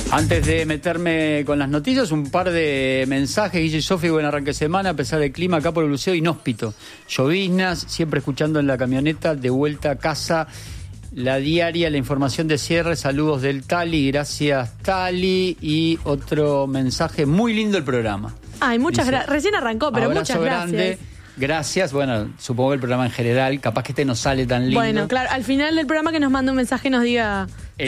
Antes de meterme con las noticias, un par de mensajes. Guille y Sofi, buen arranque de semana, a pesar del clima acá por el Buceo, inhóspito. Lloviznas, siempre escuchando en la camioneta, de vuelta a casa. La diaria, la información de cierre, saludos del Tali, gracias Tali. Y otro mensaje, muy lindo el programa. Ay, muchas gracias. Recién arrancó, pero muchas gracias. Grande. Gracias, bueno, supongo que el programa en general, capaz que este no sale tan lindo. Bueno, claro, al final del programa que nos mande un mensaje y nos diga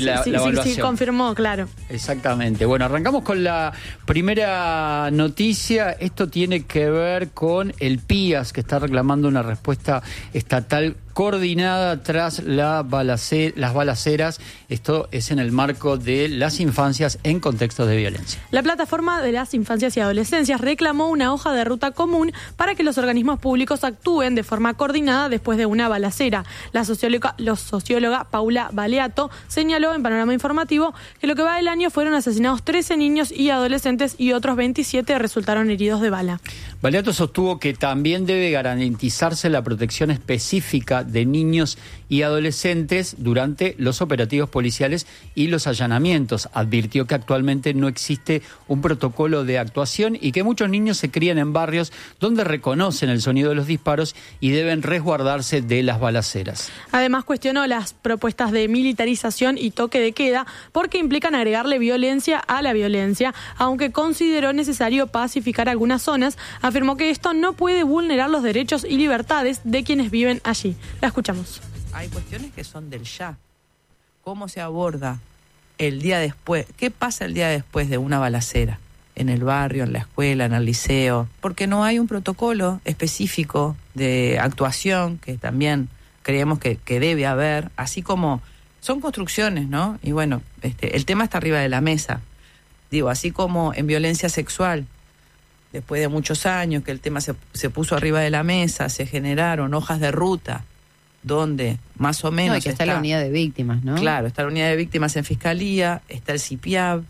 si confirmó, claro. Exactamente. Bueno, arrancamos con la primera noticia. Esto tiene que ver con el PIAS, que está reclamando una respuesta estatal coordinada tras las balaceras. Esto es en el marco de las infancias en contextos de violencia. La plataforma de las infancias y adolescencias reclamó una hoja de ruta común para que los organismos públicos actúen de forma coordinada después de una balacera. La socióloga Paula Baleato señaló en Panorama Informativo que lo que va del año fueron asesinados 13 niños y adolescentes y otros 27 resultaron heridos de bala. Baleato sostuvo que también debe garantizarse la protección específica de niños y adolescentes durante los operativos policiales y los allanamientos. Advirtió que actualmente no existe un protocolo de actuación y que muchos niños se crían en barrios donde reconocen el sonido de los disparos y deben resguardarse de las balaceras. Además, cuestionó las propuestas de militarización y toque de queda porque implican agregarle violencia a la violencia, aunque consideró necesario pacificar algunas zonas. Afirmó que esto no puede vulnerar los derechos y libertades de quienes viven allí. La escuchamos. Hay cuestiones que son del ya. ¿Cómo se aborda el día después? ¿Qué pasa el día después de una balacera? En el barrio, en la escuela, en el liceo. Porque no hay un protocolo específico de actuación que también creemos que debe haber, así como son construcciones, ¿no? Y bueno, el tema está arriba de la mesa. Digo, así como en violencia sexual, después de muchos años que el tema se puso arriba de la mesa, se generaron hojas de ruta donde más o menos que está la unidad de víctimas, ¿no? Claro, está la unidad de víctimas en Fiscalía, está el CIPIAB,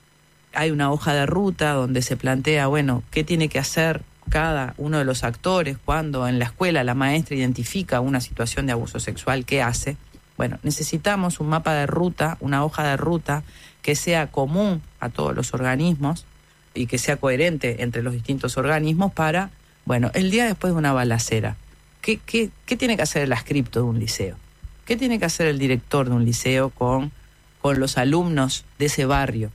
hay una hoja de ruta donde se plantea, bueno, qué tiene que hacer cada uno de los actores cuando en la escuela la maestra identifica una situación de abuso sexual, ¿qué hace? Bueno, necesitamos un mapa de ruta, una hoja de ruta que sea común a todos los organismos y que sea coherente entre los distintos organismos para, bueno, el día después de una balacera, ¿qué tiene que hacer el adscripto de un liceo? ¿Qué tiene que hacer el director de un liceo con los alumnos de ese barrio?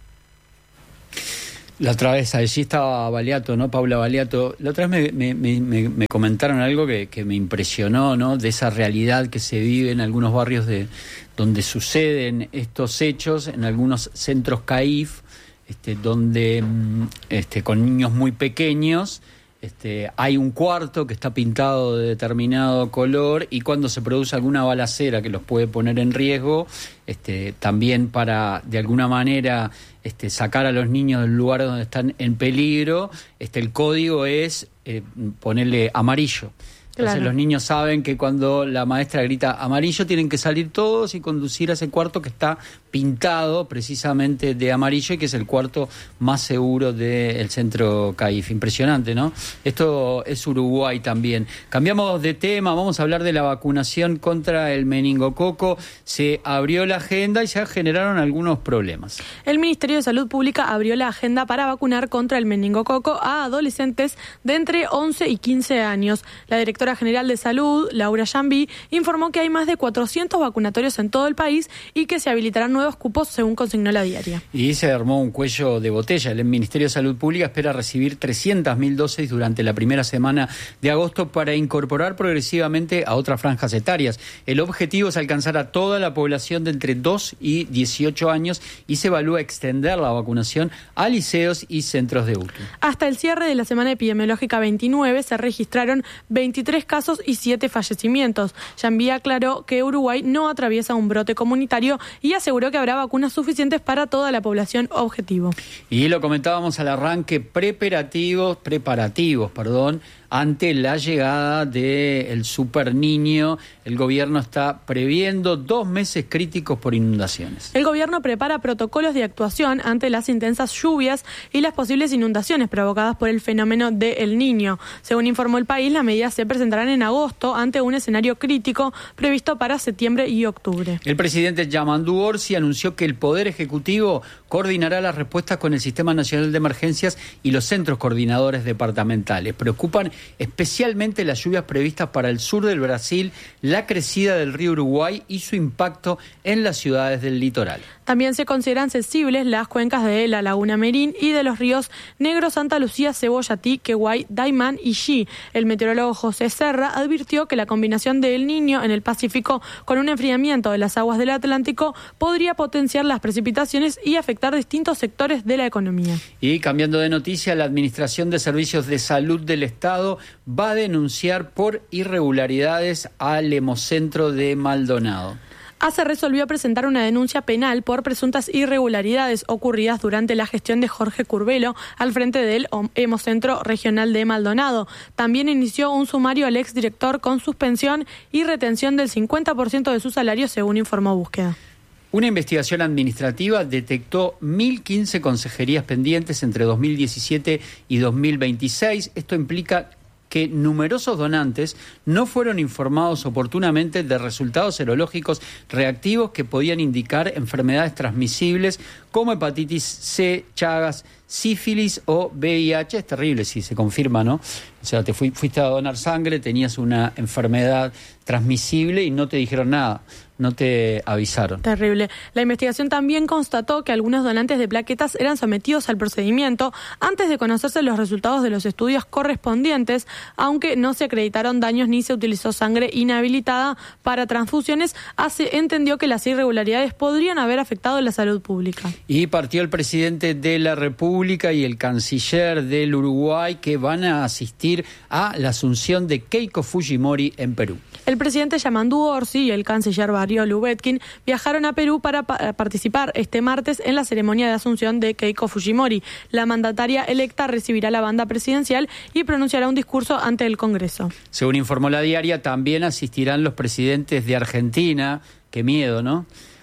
La otra vez, allí estaba Baleato, ¿no? Paula Baleato. La otra vez me comentaron algo que me impresionó, ¿no? De esa realidad que se vive en algunos barrios donde suceden estos hechos, en algunos centros CAIF, donde con niños muy pequeños, hay un cuarto que está pintado de determinado color y cuando se produce alguna balacera que los puede poner en riesgo, también para de alguna manera sacar a los niños del lugar donde están en peligro, el código es ponerle amarillo. Entonces claro, los niños saben que cuando la maestra grita amarillo tienen que salir todos y conducir a ese cuarto que está pintado precisamente de amarillo y que es el cuarto más seguro del centro CAIF. Impresionante, ¿no? Esto es Uruguay también. Cambiamos de tema, vamos a hablar de la vacunación contra el meningococo. Se abrió la agenda y se generaron algunos problemas. El Ministerio de Salud Pública abrió la agenda para vacunar contra el meningococo a adolescentes de entre 11 y 15 años. La directora general de Salud, Laura Yambi, informó que hay más de 400 vacunatorios en todo el país y que se habilitarán nuevos cupos, según consignó la diaria. Y se armó un cuello de botella. El Ministerio de Salud Pública espera recibir 300.000 dosis durante la primera semana de agosto para incorporar progresivamente a otras franjas etarias. El objetivo es alcanzar a toda la población de entre 2 y 18 años y se evalúa extender la vacunación a liceos y centros de UTU. Hasta el cierre de la semana epidemiológica 29 se registraron 23 casos y 7 fallecimientos. Yambi aclaró que Uruguay no atraviesa un brote comunitario y aseguró que habrá vacunas suficientes para toda la población objetivo. Y lo comentábamos al arranque, preparativos, ante la llegada del Super Niño. El gobierno está previendo 2 meses críticos por inundaciones. El gobierno prepara protocolos de actuación ante las intensas lluvias y las posibles inundaciones provocadas por el fenómeno de El Niño. Según informó El País, las medidas se presentarán en agosto ante un escenario crítico previsto para septiembre y octubre. El presidente Yamandu Orsi anunció que el Poder Ejecutivo coordinará las respuestas con el Sistema Nacional de Emergencias y los centros coordinadores departamentales. Preocupan especialmente las lluvias previstas para el sur del Brasil, la crecida del río Uruguay y su impacto en las ciudades del litoral. También se consideran sensibles las cuencas de la Laguna Merín y de los ríos Negro, Santa Lucía, Cebollatí, Queguay, Daimán y Xí. El meteorólogo José Serra advirtió que la combinación de El Niño en el Pacífico con un enfriamiento de las aguas del Atlántico podría potenciar las precipitaciones y afectar distintos sectores de la economía. Y cambiando de noticia, la Administración de Servicios de Salud del Estado va a denunciar por irregularidades al Hemocentro de Maldonado. ACE resolvió presentar una denuncia penal por presuntas irregularidades ocurridas durante la gestión de Jorge Curbelo al frente del Hemocentro Regional de Maldonado. También inició un sumario al exdirector con suspensión y retención del 50% de su salario, según informó Búsqueda. Una investigación administrativa detectó 1.015 consejerías pendientes entre 2017 y 2026. Esto implica que numerosos donantes no fueron informados oportunamente de resultados serológicos reactivos que podían indicar enfermedades transmisibles como hepatitis C, Chagas, sífilis o VIH. Es terrible si se confirma, ¿no? O sea, fuiste a donar sangre, tenías una enfermedad transmisible y no te dijeron nada, no te avisaron. Terrible. La investigación también constató que algunos donantes de plaquetas eran sometidos al procedimiento antes de conocerse los resultados de los estudios correspondientes, aunque no se acreditaron daños ni se utilizó sangre inhabilitada para transfusiones. ACE entendió que las irregularidades podrían haber afectado la salud pública. Y partió el presidente de la República y el canciller del Uruguay, que van a asistir a la asunción de Keiko Fujimori en Perú. El presidente Yamandu Orsi y el canciller Barrio Lubetkin viajaron a Perú para participar este martes en la ceremonia de asunción de Keiko Fujimori. La mandataria electa recibirá la banda presidencial y pronunciará un discurso ante el Congreso. Según informó La Diaria, también asistirán los presidentes de Argentina, qué miedo, ¿no?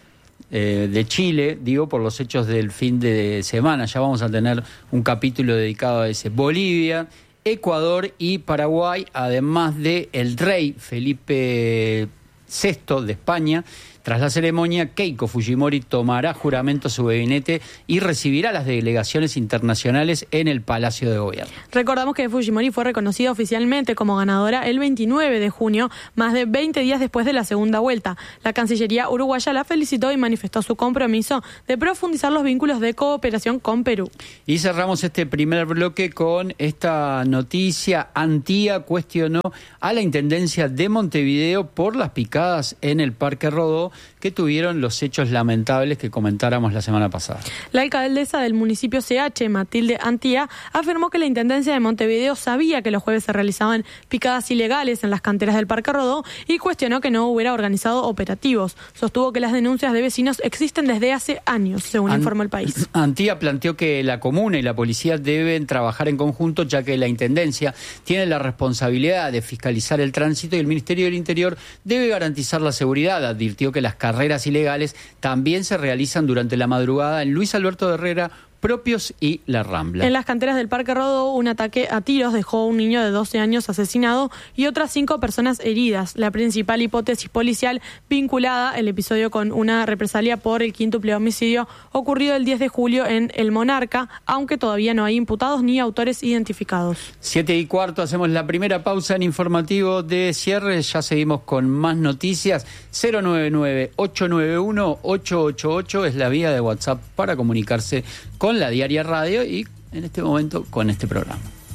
De Chile, digo, por los hechos del fin de semana. Ya vamos a tener un capítulo dedicado a ese. Bolivia, Ecuador y Paraguay, además de el rey Felipe VI de España. Tras la ceremonia, Keiko Fujimori tomará juramento a su gabinete y recibirá las delegaciones internacionales en el Palacio de Gobierno. Recordamos que Fujimori fue reconocida oficialmente como ganadora el 29 de junio, más de 20 días después de la segunda vuelta. La Cancillería uruguaya la felicitó y manifestó su compromiso de profundizar los vínculos de cooperación con Perú. Y cerramos este primer bloque con esta noticia. Antía cuestionó a la Intendencia de Montevideo por las picadas en el Parque Rodó que tuvieron los hechos lamentables que comentáramos la semana pasada. La alcaldesa del municipio CH, Matilde Antía, afirmó que la Intendencia de Montevideo sabía que los jueves se realizaban picadas ilegales en las canteras del Parque Rodó y cuestionó que no hubiera organizado operativos. Sostuvo que las denuncias de vecinos existen desde hace años, según informó El País. Antía planteó que la comuna y la policía deben trabajar en conjunto, ya que la Intendencia tiene la responsabilidad de fiscalizar el tránsito y el Ministerio del Interior debe garantizar la seguridad. Advirtió que las carreras ilegales también se realizan durante la madrugada en Luis Alberto Herrera, Propios y La Rambla. En las canteras del Parque Rodó, un ataque a tiros dejó a un niño de 12 años asesinado y otras 5 personas heridas. La principal hipótesis policial vinculada al episodio con una represalia por el quíntuple homicidio ocurrido el 10 de julio en El Monarca, aunque todavía no hay imputados ni autores identificados. 7:15, hacemos la primera pausa en informativo de cierre. Ya seguimos con más noticias. 099-891-888 es la vía de WhatsApp para comunicarse con La Diaria Radio y en este momento con este programa.